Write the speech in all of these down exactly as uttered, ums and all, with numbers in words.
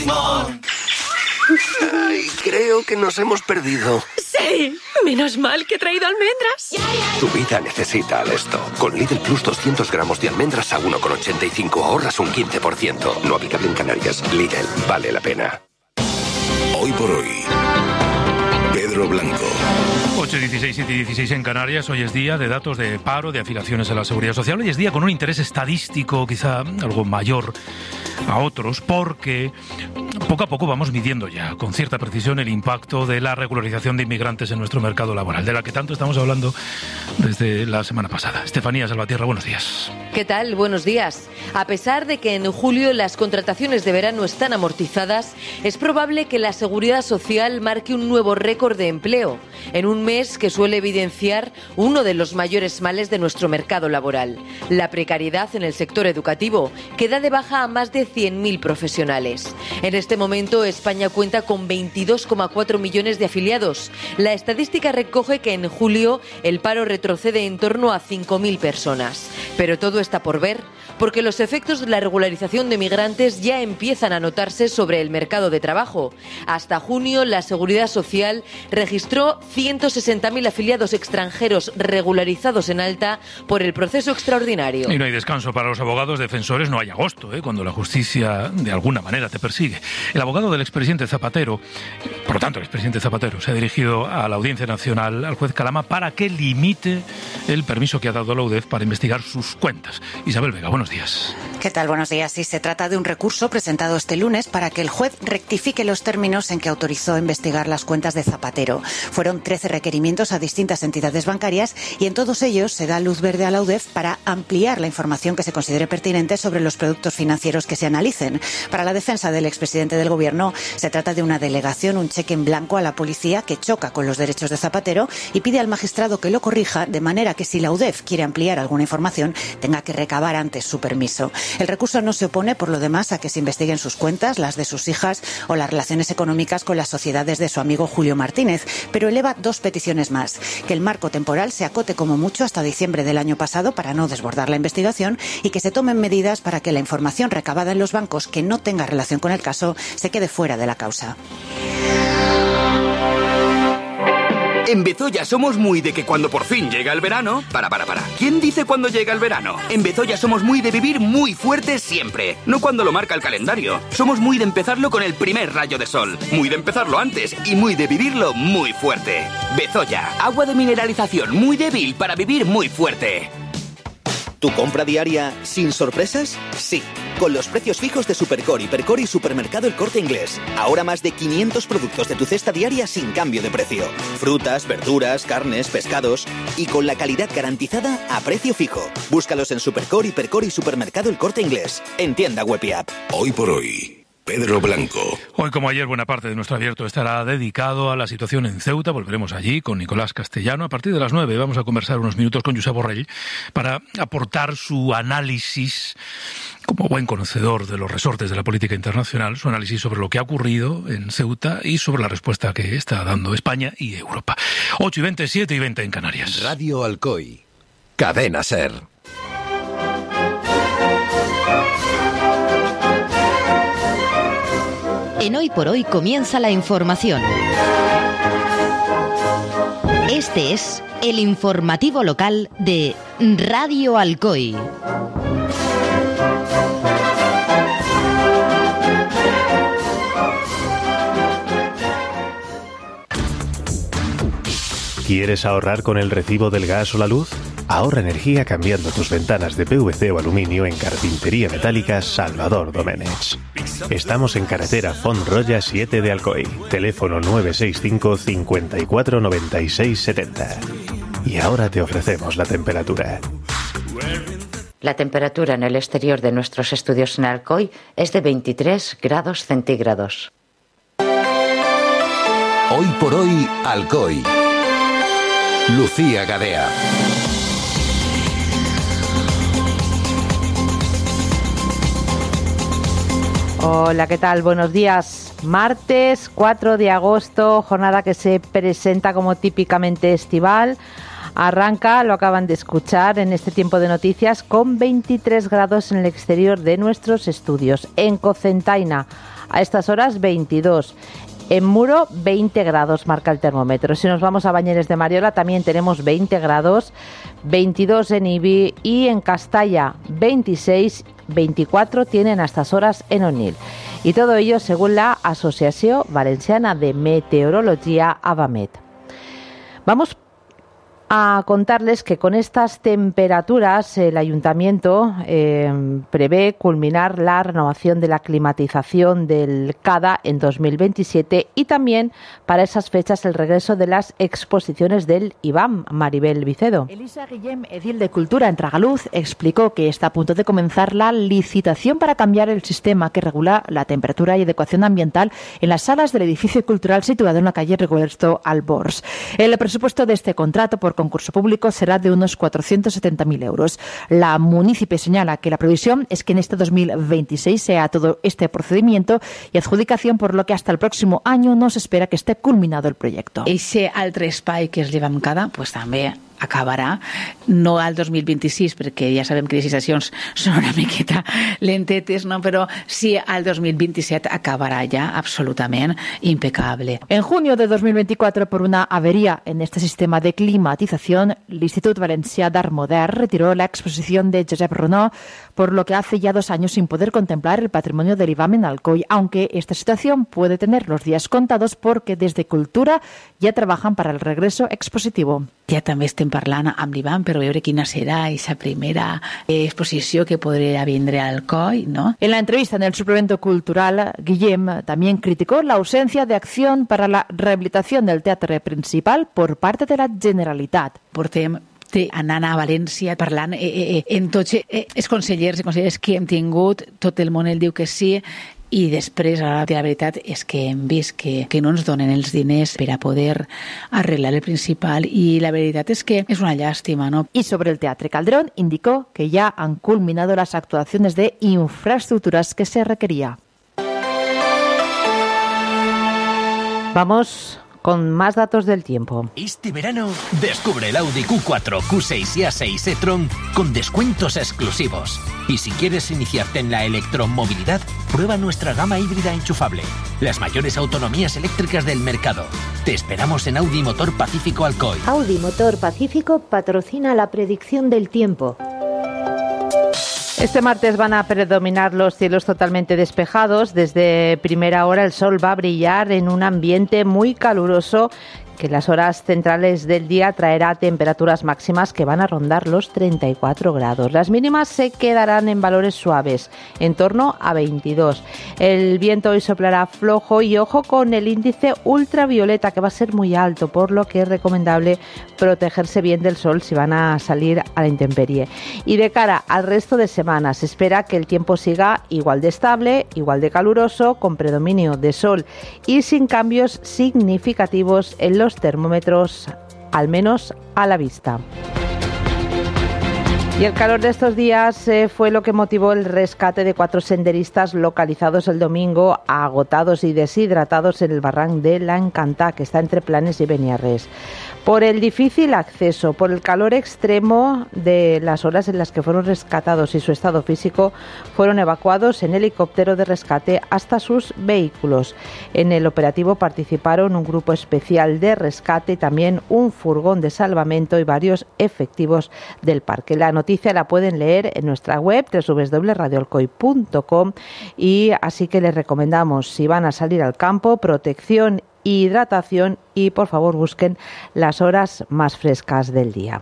limón. Ay, creo que nos hemos perdido. Sí, menos mal que he traído almendras. Tu vida necesita Alesto. Con Lidl Plus doscientos gramos de almendras a uno con ochenta y cinco ahorras un quince por ciento. No aplicable en Canarias. Lidl, vale la pena. Hoy por hoy, Pedro Blanco. ocho y dieciséis, siete y dieciséis en Canarias. Hoy es día de datos de paro, de afiliaciones a la Seguridad Social. Hoy es día con un interés estadístico quizá algo mayor a otros, porque poco a poco vamos midiendo ya con cierta precisión el impacto de la regularización de inmigrantes en nuestro mercado laboral, de la que tanto estamos hablando desde la semana pasada. Estefanía Salvatierra, buenos días. ¿Qué tal? Buenos días. A pesar de que en julio las contrataciones de verano están amortizadas, es probable que la Seguridad Social marque un nuevo récord de empleo, en un mes que suele evidenciar uno de los mayores males de nuestro mercado laboral, la precariedad en el sector educativo, que da de baja a más de cien mil profesionales. En este momento, España cuenta con veintidós coma cuatro millones de afiliados. La estadística recoge que en julio el paro retrocede en torno a cinco mil personas. Pero todo está por ver, porque los efectos de la regularización de migrantes ya empiezan a notarse sobre el mercado de trabajo. Hasta junio, la Seguridad Social registró ciento sesenta mil afiliados extranjeros regularizados en alta por el proceso extraordinario. Y no hay descanso para los abogados defensores, no hay agosto, ¿eh? Cuando la justicia de alguna manera te persigue. El abogado del expresidente Zapatero, por lo tanto el expresidente Zapatero, se ha dirigido a la Audiencia Nacional, al juez Calama, para que limite el permiso que ha dado la U D E F para investigar sus cuentas. Isabel Vega, buenos días. ¿Qué tal? Buenos días. Sí, se trata de un recurso presentado este lunes para que el juez rectifique los términos en que autorizó investigar las cuentas de Zapatero. Fueron trece requerimientos a distintas entidades bancarias y en todos ellos se da luz verde a la U D E F para ampliar la información que se considere pertinente sobre los productos financieros que se analicen. Para la defensa del expresidente del Gobierno, se trata de una delegación, un cheque en blanco a la policía que choca con los derechos de Zapatero y pide al magistrado que lo corrija, de manera que si la U D E F quiere ampliar alguna información, tenga que recabar antes su permiso. El recurso no se opone, por lo demás, a que se investiguen sus cuentas, las de sus hijas o las relaciones económicas con las sociedades de su amigo Julio Martínez, pero eleva dos peticiones más: que el marco temporal se acote como mucho hasta diciembre del año pasado para no desbordar la investigación y que se tomen medidas para que la información recabada en los bancos que no tenga relación con el caso se quede fuera de la causa. En Bezoya somos muy de que cuando por fin llega el verano... Para, para, para. ¿Quién dice cuando llega el verano? En Bezoya somos muy de vivir muy fuerte siempre. No cuando lo marca el calendario. Somos muy de empezarlo con el primer rayo de sol. Muy de empezarlo antes y muy de vivirlo muy fuerte. Bezoya, agua de mineralización muy débil para vivir muy fuerte. ¿Tu compra diaria sin sorpresas? Sí, con los precios fijos de Supercore, Hipercore y Supermercado El Corte Inglés. Ahora más de quinientos productos de tu cesta diaria sin cambio de precio. Frutas, verduras, carnes, pescados y con la calidad garantizada a precio fijo. Búscalos en Supercore, Hipercore y Supermercado El Corte Inglés. En tienda web y app. Hoy por hoy, Pedro Blanco. Hoy, como ayer, buena parte de nuestro abierto estará dedicado a la situación en Ceuta. Volveremos allí con Nicolás Castellano. A partir de las nueve vamos a conversar unos minutos con Josep Borrell para aportar su análisis, como buen conocedor de los resortes de la política internacional, su análisis sobre lo que ha ocurrido en Ceuta y sobre la respuesta que está dando España y Europa. ocho y veinte, siete y veinte en Canarias. Radio Alcoy. Cadena SER. En Hoy por Hoy comienza la información. Este es el informativo local de Radio Alcoy. ¿Quieres ahorrar con el recibo del gas o la luz? Ahorra energía cambiando tus ventanas de P V C o aluminio en Carpintería Metálica Salvador Doménech. Estamos en carretera Font-Roya siete de Alcoy. Teléfono nueve seis cinco, cinco cuatro, nueve seis siete cero. Y ahora te ofrecemos la temperatura. La temperatura en el exterior de nuestros estudios en Alcoy es de veintitrés grados centígrados. Hoy por hoy, Alcoy. Lucía Gadea. Hola, ¿qué tal? Buenos días. Martes cuatro de agosto, jornada que se presenta como típicamente estival. Arranca, lo acaban de escuchar en este tiempo de noticias, con veintitrés grados en el exterior de nuestros estudios. En Cocentaina, A estas horas veintidós. En Muro, veinte grados marca el termómetro. Si nos vamos a Bañeres de Mariola, también tenemos veinte grados, veintidós en Ibi y en Castalla, veintiséis, veinticuatro tienen a estas horas en Onil. Y todo ello según la Asociación Valenciana de Meteorología, AVAMET. Vamos a contarles que con estas temperaturas el Ayuntamiento eh, prevé culminar la renovación de la climatización del CADA en dos mil veintisiete y también para esas fechas el regreso de las exposiciones del IBAM. Maribel Vicedo. Elisa Guillem, edil de Cultura en Tragaluz, explicó que está a punto de comenzar la licitación para cambiar el sistema que regula la temperatura y adecuación ambiental en las salas del edificio cultural situado en la calle Reguerto Albors. El presupuesto de este contrato por concurso público será de unos cuatrocientos setenta mil euros. La munícipe señala que la previsión es que en este dos mil veintiséis sea todo este procedimiento y adjudicación, por lo que hasta el próximo año no se espera que esté culminado el proyecto. Ese altre espai que es l'IBAM CADA, pues també acabarà, no al dos mil veintiséis, perquè ja sabem que les licitacions són una miqueta lentetes, ¿no? Però sí al dos mil veintisiete acabará ya absolutamente impecable. En junio de dos mil veinticuatro, por una avería en este sistema de climatización, el Institut Valencià d'Art Modern retiró la exposición de Josep Renaud, por lo que hace ya dos años sin poder contemplar el patrimonio del IBAM en Alcoi, aunque esta situación puede tener los días contados porque desde Cultura ya trabajan para el regreso expositivo. Ja també estem parlant amb l'IBAM per veure quina serà aquesta primera exposició que podrà vindre al COI, ¿no? En la entrevista en el suplemento cultural, Guillem también criticó la ausencia de acción para la rehabilitación del teatre principal por parte de la Generalitat. Portem té anant a València parlant eh, eh, en tots eh, els consellers i conselleres que hem tingut, tot el món el diu que sí, i després, la veritat és que hem vist que, que no ens donen els diners per a poder arreglar el principal i la veritat és que és una llàstima, ¿no? Y sobre el Teatre Calderón indicó que ya han culminado las actuaciones de infraestructuras que se requería. Vamos con más datos del tiempo. Este verano descubre el Audi Q cuatro, Q seis y A seis e-tron con descuentos exclusivos. Y si quieres iniciarte en la electromovilidad, prueba nuestra gama híbrida enchufable. Las mayores autonomías eléctricas del mercado. Te esperamos en Audi Motor Pacífico Alcoy. Audi Motor Pacífico patrocina la predicción del tiempo. Este martes van a predominar los cielos totalmente despejados. Desde primera hora el sol va a brillar en un ambiente muy caluroso que en las horas centrales del día traerá temperaturas máximas que van a rondar los treinta y cuatro grados. Las mínimas se quedarán en valores suaves, en torno a veintidós. El viento hoy soplará flojo y ojo con el índice ultravioleta, que va a ser muy alto, por lo que es recomendable protegerse bien del sol si van a salir a la intemperie. Y de cara al resto de semanas, se espera que el tiempo siga igual de estable, igual de caluroso, con predominio de sol y sin cambios significativos en los termómetros, al menos a la vista. Y el calor de estos días eh, fue lo que motivó el rescate de cuatro senderistas localizados el domingo, agotados y deshidratados en el barranc de La Encantá, que está entre Planes y Beniarrés. Por el difícil acceso, por el calor extremo de las horas en las que fueron rescatados y su estado físico, fueron evacuados en helicóptero de rescate hasta sus vehículos. En el operativo participaron un grupo especial de rescate y también un furgón de salvamento y varios efectivos del parque. La noticia la pueden leer en nuestra web doble u doble u doble u punto radio alcoy punto com y así que les recomendamos, si van a salir al campo, protección, hidratación y por favor busquen las horas más frescas del día.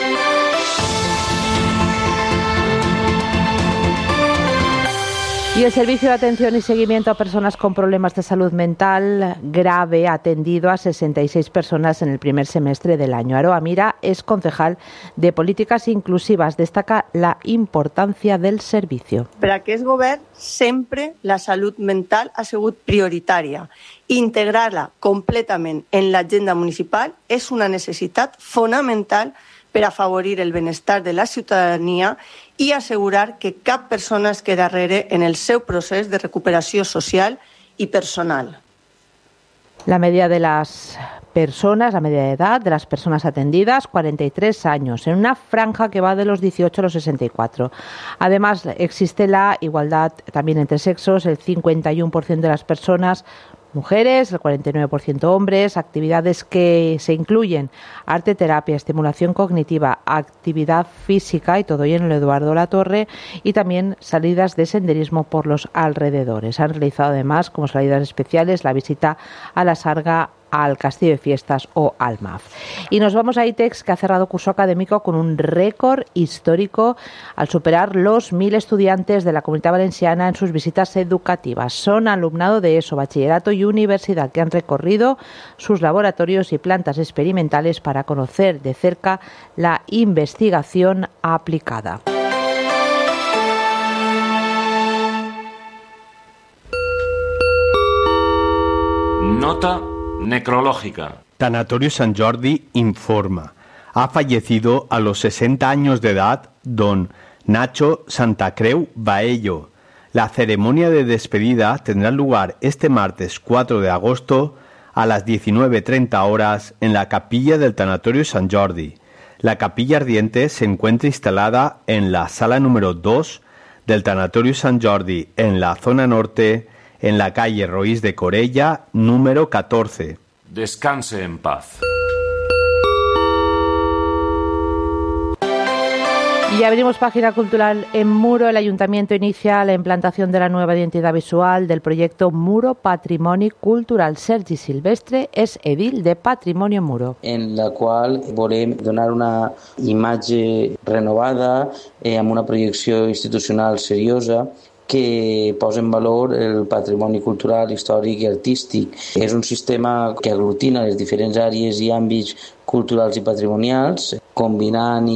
Y el Servicio de Atención y Seguimiento a Personas con Problemas de Salud Mental Grave ha atendido a sesenta y seis personas en el primer semestre del año. Aroa Mira es concejal de Políticas Inclusivas. Destaca la importancia del servicio. Per a aquest govern sempre la salut mental ha sigut prioritària. Integrar-la completament en l'agenda municipal és una necessitat fonamental per afavorir el benestar de la ciutadania i assegurar que cap persona es queda darrere en el seu procés de recuperació social i personal. La media de las personas, la media de edad de las personas atendidas, cuarenta y tres años, en una franja que va de los dieciocho a los sesenta y cuatro. Además, existe la igualdad también entre sexos, el cincuenta y uno por ciento de las personas mujeres, el cuarenta y nueve por ciento hombres, actividades que se incluyen arte, terapia, estimulación cognitiva, actividad física, y todo ello en el Eduardo Latorre, y también salidas de senderismo por los alrededores. Han realizado además como salidas especiales la visita a la Sarga, al Castillo de Fiestas o al M A F. Y nos vamos a ITEX, que ha cerrado curso académico con un récord histórico al superar los mil estudiantes de la Comunidad Valenciana en sus visitas educativas. Son alumnado de ESO, bachillerato y universidad que han recorrido sus laboratorios y plantas experimentales para conocer de cerca la investigación aplicada. Nota necrológica. Tanatorio Sant Jordi informa. Ha fallecido a los sesenta años de edad don Nacho Santacreu Baello. La ceremonia de despedida tendrá lugar este martes cuatro de agosto a las diecinueve treinta horas en la capilla del Tanatorio Sant Jordi. La capilla ardiente se encuentra instalada en la sala número dos del Tanatorio Sant Jordi, en la zona norte, en la calle Roís de Corella, número catorce. Descanse en paz. Y abrimos página cultural en Muro. El Ayuntamiento inicia la implantación de la nueva identidad visual del proyecto Muro Patrimoni Cultural. Sergi Silvestre és edil de Patrimoni Muro. En la qual volem donar una imatge renovada, eh, amb una projecció institucional seriosa, que posa en valor el patrimoni cultural, històric i artístic. És un sistema que aglutina les diferents àrees i àmbits culturals i patrimonials, combinant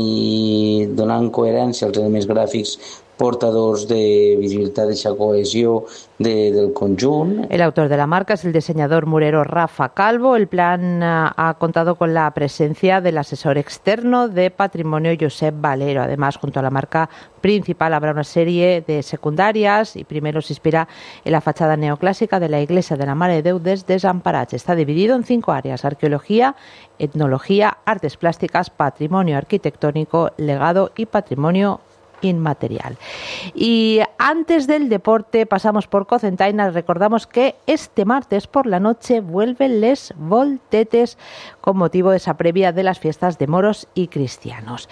i donant coherència als elements gràfics portadors de visibilitat i de cohesió de, del conjunt. El autor de la marca es el diseñador murero Rafa Calvo. El plan uh, ha contado con la presencia del asesor externo de patrimonio Josep Valero. Además, junto a la marca principal habrá una serie de secundarias y primero se inspira en la fachada neoclásica de la iglesia de la Mare de Déu dels Desemparats. Está dividido en cinco áreas: arqueología, etnología, artes plásticas, patrimonio arquitectónico, legado y patrimonio inmaterial. Y antes del deporte pasamos por Cocentaina. Recordamos que este martes por la noche vuelven les voltetes con motivo de esa previa de las fiestas de moros y cristianos.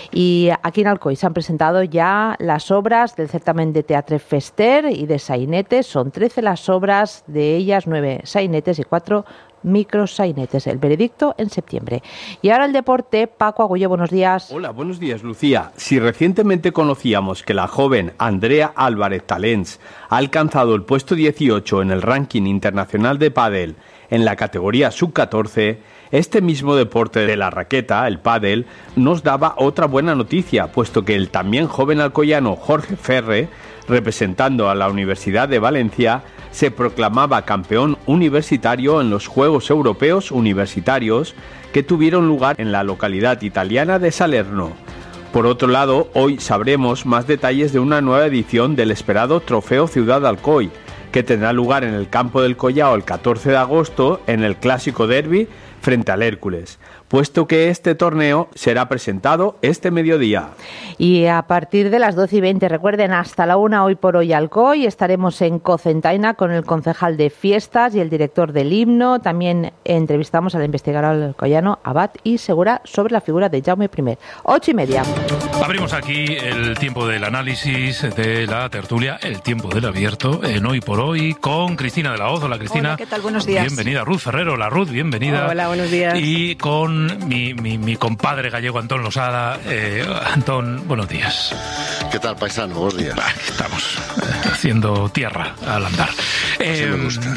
Y aquí en Alcoy se han presentado ya las obras del certamen de Teatre Fester y de sainetes. Son trece las obras, de ellas nueve sainetes y cuatro microsainetes. El veredicto en septiembre. Y ahora el deporte. Paco Agullo, buenos días. Hola, buenos días, Lucía. Si recientemente conocíamos que la joven Andrea Álvarez Talens ha alcanzado el puesto dieciocho en el ranking internacional de pádel en la categoría sub catorce, este mismo deporte de la raqueta, el pádel, nos daba otra buena noticia, puesto que el también joven alcoyano Jorge Ferre, representando a la Universidad de Valencia, se proclamaba campeón universitario en los Juegos Europeos Universitarios que tuvieron lugar en la localidad italiana de Salerno. Por otro lado, hoy sabremos más detalles de una nueva edición del esperado Trofeo Ciudad Alcoy, que tendrá lugar en el campo del Collao el catorce de agosto en el clásico derbi frente al Hércules, puesto que este torneo será presentado este mediodía. Y a partir de las doce y veinte, recuerden, hasta la una, hoy por hoy Alcoy, estaremos en Cocentaina con el concejal de fiestas y el director del himno. También entrevistamos al investigador alcoyano Abad y Segura sobre la figura de Jaume I. Ocho y media. Abrimos aquí el tiempo del análisis, de la tertulia, el tiempo del abierto, en Hoy por Hoy, con Cristina de la Hoz. Hola, Cristina. Hola, ¿qué tal? Buenos días. Bienvenida. Ruth Ferrero. La Ruth, bienvenida. Hola, buenos días. Y con mi, mi, mi compadre gallego Antón Losada. Eh, Antón, buenos días. ¿Qué tal, paisano? Buenos días. Aquí estamos, eh, haciendo tierra al andar. Eh, me gusta.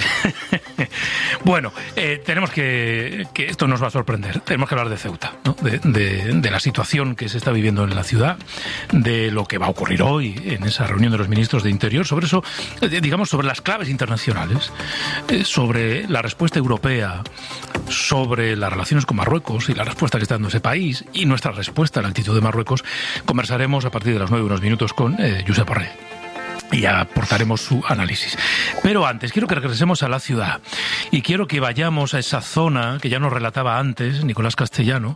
Bueno, eh, tenemos que, que esto nos va a sorprender. Tenemos que hablar de Ceuta, ¿no? de, de, de la situación que se está viviendo en la ciudad, de lo que va a ocurrir hoy en esa reunión de los ministros de Interior, sobre eso, digamos, sobre las claves internacionales, eh, sobre la respuesta europea, sobre las relaciones con Marruecos y la respuesta que está dando ese país y nuestra respuesta a la actitud de Marruecos. Conversaremos a partir de las nueve unos minutos con eh, Josep Borrell. y aportaremos su análisis. Pero antes, quiero que regresemos a la ciudad y quiero que vayamos a esa zona que ya nos relataba antes Nicolás Castellano,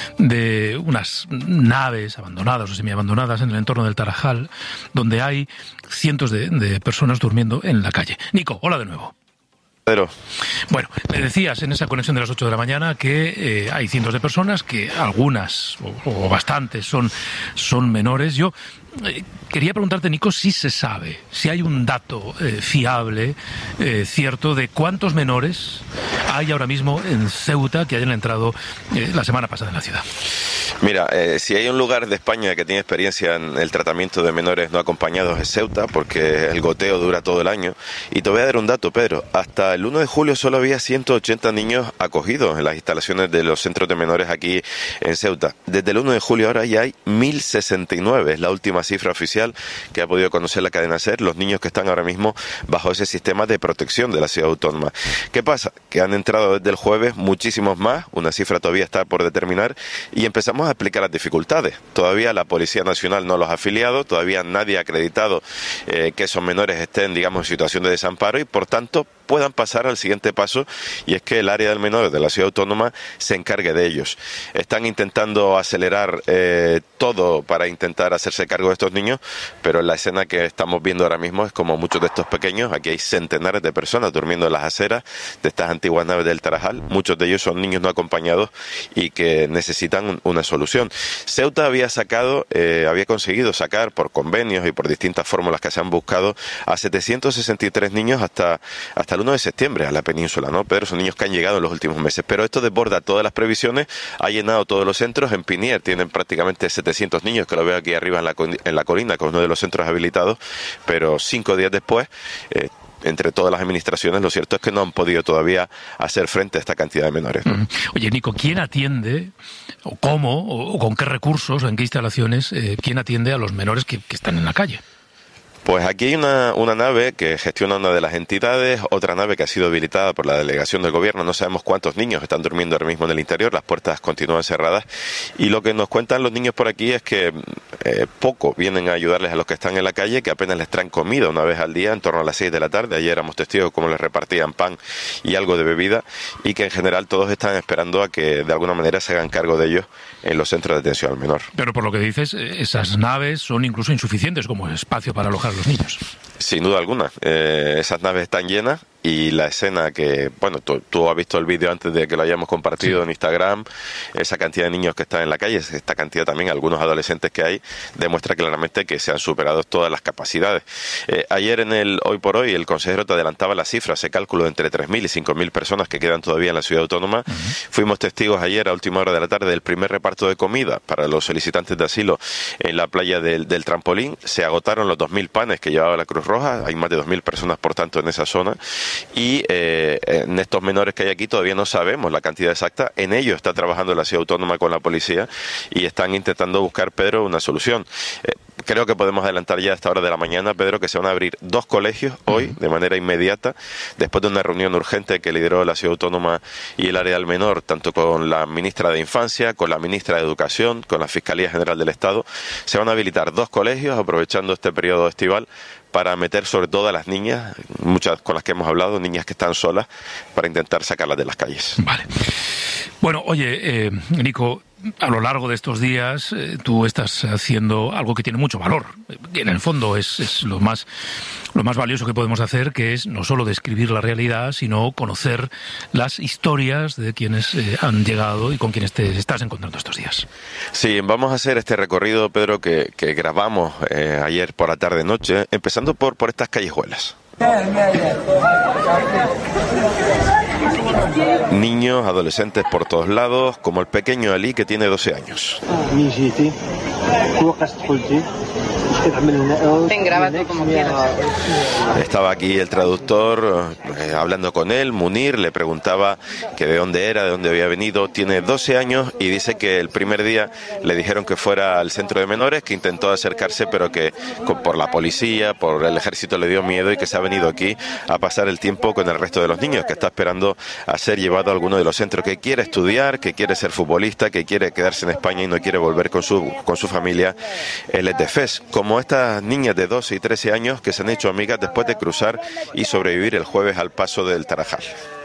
de unas naves abandonadas o semiabandonadas en el entorno del Tarajal, donde hay cientos de, de personas durmiendo en la calle. Nico, hola de nuevo. Pedro. Bueno, me decías en esa conexión de las ocho de la mañana que eh, hay cientos de personas, que algunas o, o bastantes son, son menores. Yo eh, quería preguntarte, Nico, si se sabe, si hay un dato eh, fiable, eh, cierto, de cuántos menores hay ahora mismo en Ceuta que hayan entrado eh, la semana pasada en la ciudad. Mira, eh, si hay un lugar de España que tiene experiencia en el tratamiento de menores no acompañados es Ceuta, porque el goteo dura todo el año. Y te voy a dar un dato, Pedro. Hasta el uno de julio solo había ciento ochenta niños acogidos en las instalaciones de los centros de menores aquí en Ceuta. Desde el uno de julio ahora ya hay mil sesenta y nueve, es la última cifra oficial que ha podido conocer la cadena SER, los niños que están ahora mismo bajo ese sistema de protección de la ciudad autónoma. ¿Qué pasa? Que han entrado desde el jueves muchísimos más, una cifra todavía está por determinar, y empezamos a explicar las dificultades. Todavía la Policía Nacional no los ha afiliado, todavía nadie ha acreditado eh, que esos menores estén, digamos, en situación de desamparo y, por tanto, puedan pasar al siguiente paso, y es que el área del menor de la ciudad autónoma se encargue de ellos. Están intentando acelerar eh, todo para intentar hacerse cargo de estos niños, pero la escena que estamos viendo ahora mismo es como muchos de estos pequeños. Aquí hay centenares de personas durmiendo en las aceras de estas antiguas naves del Tarajal. Muchos de ellos son niños no acompañados y que necesitan una solución. Ceuta había sacado, eh, había conseguido sacar por convenios y por distintas fórmulas que se han buscado a setecientos sesenta y tres niños hasta, hasta el uno de septiembre a la península, ¿no? Pero son niños que han llegado en los últimos meses. Pero esto desborda todas las previsiones, ha llenado todos los centros. En Pinier tienen prácticamente setecientos niños, que lo veo aquí arriba en la, en la colina, con uno de los centros habilitados, pero cinco días después, eh, entre todas las administraciones, lo cierto es que no han podido todavía hacer frente a esta cantidad de menores, ¿no? Oye, Nico, ¿quién atiende, o cómo, o, o con qué recursos, o en qué instalaciones, eh, quién atiende a los menores que, que están en la calle? Pues aquí hay una, una nave que gestiona una de las entidades, otra nave que ha sido habilitada por la delegación del gobierno. No sabemos cuántos niños están durmiendo ahora mismo en el interior, las puertas continúan cerradas, y lo que nos cuentan los niños por aquí es que eh, poco vienen a ayudarles a los que están en la calle, que apenas les traen comida una vez al día, en torno a las seis de la tarde. Ayer éramos testigos cómo les repartían pan y algo de bebida, y que en general todos están esperando a que de alguna manera se hagan cargo de ellos en los centros de atención al menor. Pero por lo que dices, esas naves son incluso insuficientes como espacio para alojar a los niños. Sin duda alguna. Eh, esas naves están llenas, y la escena que, bueno, tú, tú has visto el vídeo antes de que lo hayamos compartido, sí, en Instagram, esa cantidad de niños que están en la calle, esta cantidad también, algunos adolescentes que hay, demuestra claramente que se han superado todas las capacidades. Eh, ayer en el Hoy por Hoy el consejero te adelantaba la cifra, se calculó entre tres mil y cinco mil personas que quedan todavía en la ciudad autónoma. Uh-huh. Fuimos testigos ayer a última hora de la tarde del primer reparto de comida para los solicitantes de asilo en la playa del, del Trampolín. Se agotaron los dos mil panes que llevaba la Cruz Roja, hay más de dos mil personas por tanto en esa zona. Y eh, en estos menores que hay aquí todavía no sabemos la cantidad exacta. En ello está trabajando la ciudad autónoma con la policía y están intentando buscar, Pedro, una solución. Eh, creo que podemos adelantar ya a esta hora de la mañana, Pedro, que se van a abrir dos colegios hoy de manera inmediata, después de una reunión urgente que lideró la ciudad autónoma y el área del menor, tanto con la ministra de Infancia, con la ministra de Educación, con la Fiscalía General del Estado. Se van a habilitar dos colegios aprovechando este periodo estival para meter sobre todo a las niñas, muchas con las que hemos hablado, niñas que están solas, para intentar sacarlas de las calles. Vale. Bueno, oye, eh, Nico, a lo largo de estos días eh, tú estás haciendo algo que tiene mucho valor. En el fondo es, es lo más lo más valioso que podemos hacer, que es no solo describir la realidad, sino conocer las historias de quienes eh, han llegado y con quienes te estás encontrando estos días. Sí, vamos a hacer este recorrido, Pedro, que, que grabamos eh, ayer por la tarde-noche, empezando por, por estas callejuelas. Niños, adolescentes por todos lados, como el pequeño Ali, que tiene doce años. Estaba aquí el traductor eh, hablando con él. Munir le preguntaba que de dónde era, de dónde había venido. Tiene doce años y dice que el primer día le dijeron que fuera al centro de menores, que intentó acercarse, pero que por la policía, por el ejército le dio miedo, y que se ha venido aquí a pasar el tiempo con el resto de los niños, que está esperando a ser llevado a alguno de los centros, que quiere estudiar, que quiere ser futbolista, que quiere quedarse en España y no quiere volver con su, con su familia. Él es de Fez. Como como estas niñas de doce y trece años que se han hecho amigas después de cruzar y sobrevivir el jueves al paso del Tarajal.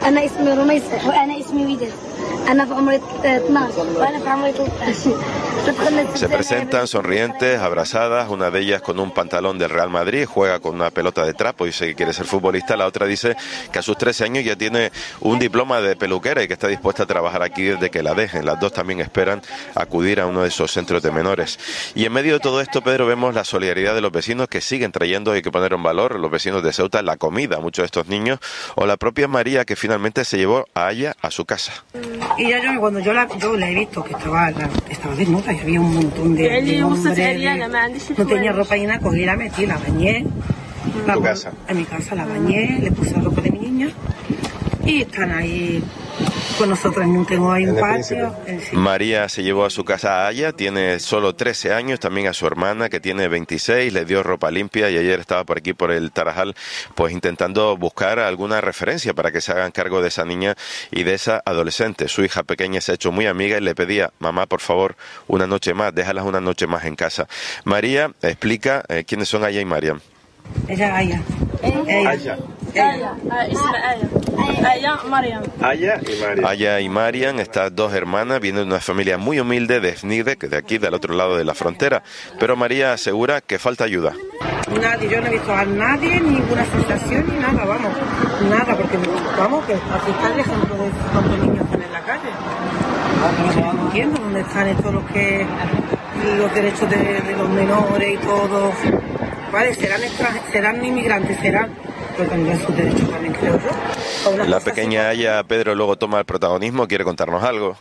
Se presentan sonrientes, abrazadas, una de ellas con un pantalón del Real Madrid, juega con una pelota de trapo y dice que quiere ser futbolista, la otra dice que a sus trece años ya tiene un diploma de peluquera y que está dispuesta a trabajar aquí desde que la dejen. Las dos también esperan acudir a uno de esos centros de menores. Y en medio de todo esto, Pedro, vemos la solidaridad de los vecinos que siguen trayendo, hay que poner en valor, los vecinos de Ceuta, la comida a muchos de estos niños, o la propia María que finalmente se llevó a Aya a su casa. Y ya yo, cuando yo la, yo la he visto que estaba, la, estaba desnuda y había un montón de, de hombres, de, no tenía ropa y nada, cogí, la metí, la bañé. ¿En tu casa? En mi casa la bañé, le puse la ropa de mi niña y están ahí con nosotros. No tengo ahí un patio. María se llevó a su casa a Aya, tiene solo trece años, también a su hermana que tiene veintiséis, le dio ropa limpia y ayer estaba por aquí por el Tarajal pues intentando buscar alguna referencia para que se hagan cargo de esa niña y de esa adolescente. Su hija pequeña se ha hecho muy amiga y le pedía, mamá, por favor, una noche más, déjalas una noche más en casa. María explica eh, quiénes son Aya y Mariam. Ella es Aya. Aya. Aya. Aya, Aya, Mariam. Aya y Mariam. Aya y Mariam, estas dos hermanas, vienen de una familia muy humilde de Fnide, que de aquí, del otro lado de la frontera. Pero María asegura que falta ayuda. Nadie, yo no he visto a nadie, ninguna sensación ni nada, vamos. Nada, porque vamos, que aquí está el ejemplo de cuántos niños están en la calle. No entiendo dónde están estos los que los derechos de, de los menores y todo. Vale, serán serán inmigrantes, serán, pero tendrán sus derechos también, creo yo. La pequeña Aya, Pedro, luego toma el protagonismo, quiere contarnos algo.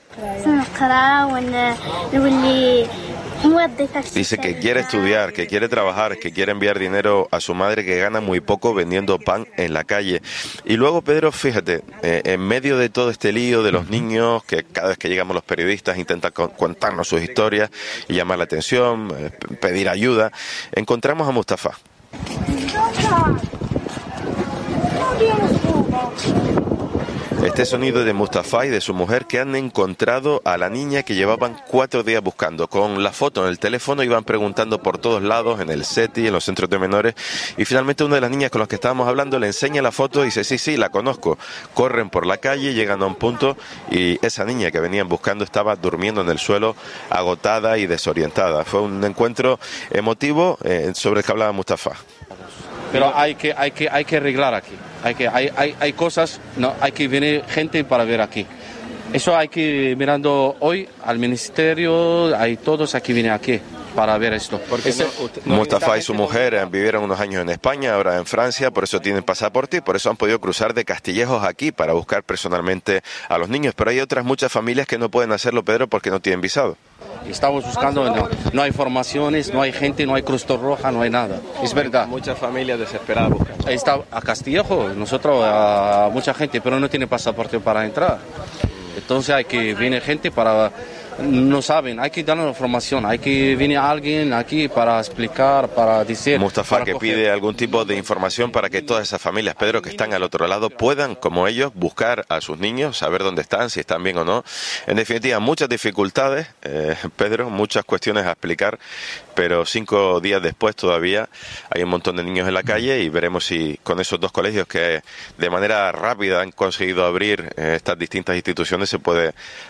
Dice que quiere estudiar, que quiere trabajar, que quiere enviar dinero a su madre que gana muy poco vendiendo pan en la calle. Y luego, Pedro, fíjate, eh, en medio de todo este lío de los niños, que cada vez que llegamos los periodistas intentan contarnos sus historias y llamar la atención, eh, pedir ayuda, encontramos a Mustafa. Este sonido de Mustafa y de su mujer que han encontrado a la niña que llevaban cuatro días buscando. Con la foto en el teléfono iban preguntando por todos lados, en el SETI, en los centros de menores, y finalmente una de las niñas con las que estábamos hablando le enseña la foto y dice, sí, sí, la conozco. Corren por la calle, llegan a un punto y esa niña que venían buscando estaba durmiendo en el suelo, agotada y desorientada. Fue un encuentro emotivo eh, sobre el que hablaba Mustafa. Pero hay que, hay que, hay que arreglar aquí. Hay que, hay, hay, hay cosas, no, hay que venir gente para ver aquí. Eso hay que ir mirando hoy al ministerio, hay todos aquí vienen aquí para ver esto. Porque Ese, no, Mustafa y su mujer vivieron unos años en España, ahora en Francia, por eso tienen pasaporte y por eso han podido cruzar de Castillejos aquí para buscar personalmente a los niños. Pero hay otras muchas familias que no pueden hacerlo, Pedro, porque no tienen visado. Estamos buscando, no, no hay formaciones, no hay gente, no hay Cruz Roja, no hay nada. Es verdad. Muchas familias desesperadas buscando. Está a Castillejo, nosotros, a mucha gente, pero no tiene pasaporte para entrar. Entonces hay que venir gente para... No saben, hay que darnos información, hay que venir alguien aquí para explicar, para decir... Mustafa para que coger. pide algún tipo de información para que todas esas familias, Pedro, que están al otro lado, puedan, como ellos, buscar a sus niños, saber dónde están, si están bien o no. En definitiva, muchas dificultades, eh, Pedro, muchas cuestiones a explicar, pero cinco días después todavía hay un montón de niños en la calle y veremos si con esos dos colegios que de manera rápida han conseguido abrir eh, estas distintas instituciones se puede